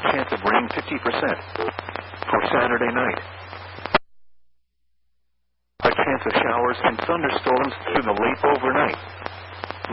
chance of rain 50% for Saturday night. A chance of showers and thunderstorms through the late overnight.